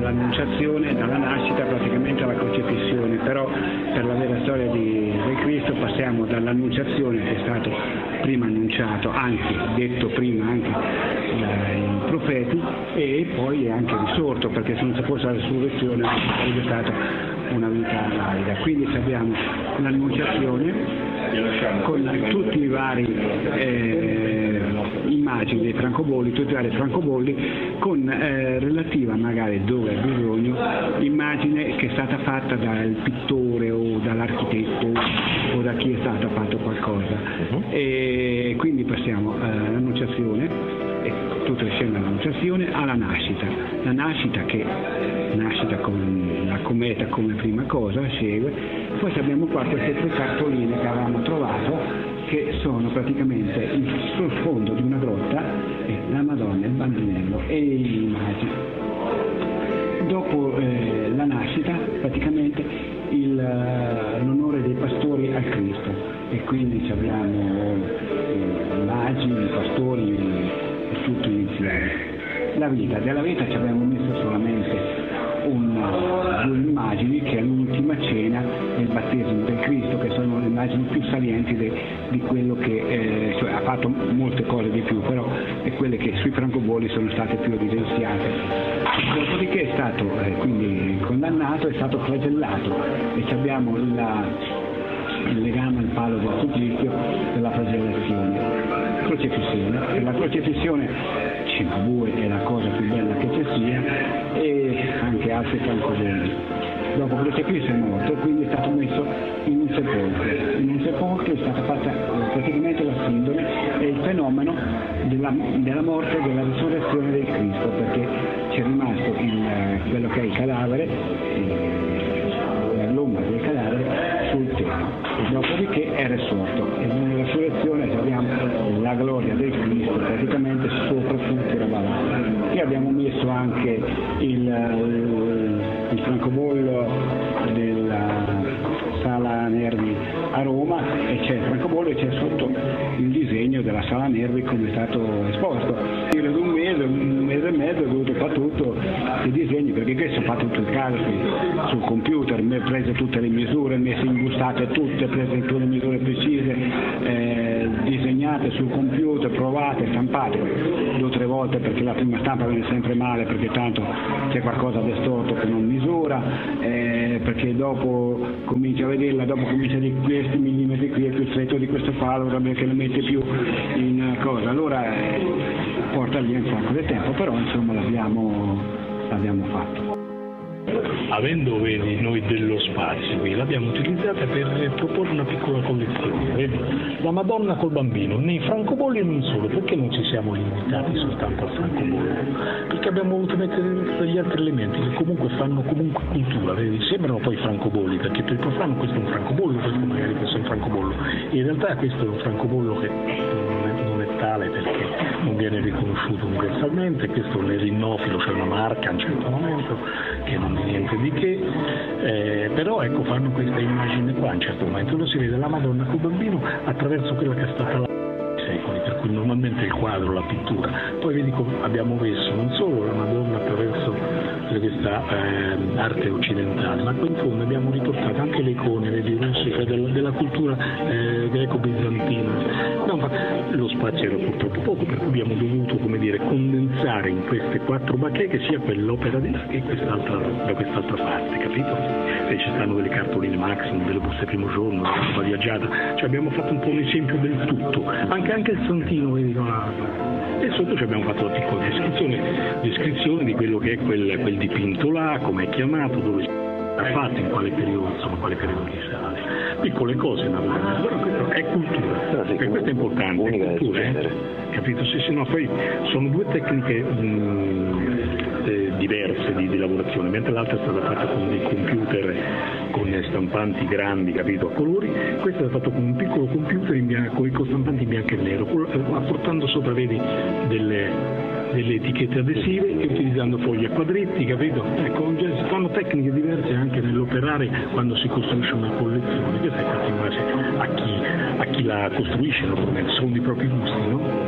dall'annunciazione, dalla nascita praticamente alla crocifissione, però per la vera storia del Cristo passiamo dall'annunciazione, che è stato prima annunciato, anche detto prima anche dai profeti, e poi è anche risorto, perché se non ci fosse la risurrezione sarebbe stata una vita valida. Quindi abbiamo l'annunciazione con tutti i vari immagini dei francobolli, tutti i vari francobolli, con relativa magari, dove è bisogno, immagine che è stata fatta dal pittore o dall'architetto o da chi è stato fatto qualcosa. E quindi passiamo all'annunciazione, e tutte le scene dell'annunciazione, alla nascita. La nascita che nascita con la cometa come prima cosa, segue. Poi abbiamo qua queste tre cartoline che avevamo trovato, che sono praticamente sul fondo di una grotta, la Madonna, il Bambinello e i magi. Dopo la nascita, praticamente l'onore dei pastori al Cristo, e quindi abbiamo i magi, i pastori e tutto insieme. La vita, della vita ci abbiamo messo solamente due immagini, che è l'ultima cena e il battesimo del Cristo, che sono le immagini più salienti di quello che cioè, ha fatto molte cose di più, però è quelle che sui francobolli sono state più evidenziate. Dopodiché è stato quindi condannato, è stato flagellato, e abbiamo il legame al palo del supplizio della flagellazione. Crocifissione. Per la crocifissione Cimabue è la cosa più bella che ci sia, e anche altri francobolli. Dopo Crocifisso è morto, quindi è stato messo in un sepolcro. In un sepolcro è stata fatta praticamente la sindone e il fenomeno della morte e della risurrezione del Cristo, perché c'è rimasto quello che è il cadavere, l'ombra del cadavere sul tetto. Dopodiché è risorto, e nella risurrezione abbiamo la gloria del Cristo praticamente sopra tutti i ravalati. Qui abbiamo messo anche il francobollo della Sala Nervi a Roma, e c'è il francobollo e c'è sotto il disegno della Sala Nervi come è stato esposto. Io in un mese e mezzo ho dovuto fare tutto i disegni, perché questo ho fatto tutto il calcolo sul computer, mi ho preso tutte le misure, messe imbustate tutte, prese tutte le misure precise, disegnate sul computer, provate, stampate 2 o 3 volte, perché la prima stampa viene sempre male, perché tanto c'è qualcosa di storto che non misura, perché dopo comincia a vederla, dopo comincia di questi millimetri qui è più stretto di questo palo, che lo mette più in cosa, allora porta via un sacco di tempo, però insomma l'abbiamo fatto. Avendo, vedi, noi dello spazio qui, l'abbiamo utilizzata per proporre una piccola collezione, vedi? La Madonna col Bambino, nei francobolli e non solo. Perché non ci siamo limitati soltanto al francobollo? Perché abbiamo voluto mettere degli altri elementi che comunque fanno comunque cultura, vedi? Sembrano poi francobolli, perché per il profano questo è un francobollo, questo è un francobollo. In realtà questo è un francobollo che non è tale, perché non viene riconosciuto universalmente, questo nell'innofilo c'è una marca a un certo momento, che non è niente di che, però ecco, fanno questa immagine qua a un certo momento, dove si vede la Madonna col Bambino attraverso quella che è stata la secoli, per cui normalmente il quadro, la pittura, poi vedi come abbiamo messo non solo la Madonna attraverso questa arte occidentale, ma qui in fondo abbiamo riportato anche le icone, vedi, russiche della cultura greco-bizantina. No, ma lo spazio era purtroppo poco, per cui abbiamo dovuto, come dire, condensare in queste 4 bacheche sia quell'opera di là che da quest'altra parte, capito? Se ci stanno delle cartoline Maxim, delle buste primo giorno, della roba viaggiata, cioè abbiamo fatto un po' un esempio del tutto, anche il santino, vedi, e sotto ci abbiamo fatto la piccola descrizione di quello che è quel dipinto là, come è chiamato, dove è fatto, in quale periodo, insomma, quale periodo risale. Piccole cose, naturalmente, però questo è cultura, e questo è importante, è cultura, capito? Sì, no, poi sono 2 tecniche diverse di lavorazione, mentre l'altra è stata fatta con dei computer, con stampanti grandi, capito, a colori, questa è stata fatta con un piccolo computer in bianco, con stampanti in bianco e nero, apportando sopra, vedi, delle etichette adesive e utilizzando fogli a quadretti, capito? Ecco, si fanno tecniche diverse anche nell'operare quando si costruisce una collezione, che è fatta in base a chi la costruisce, naturalmente, secondo i propri gusti, no?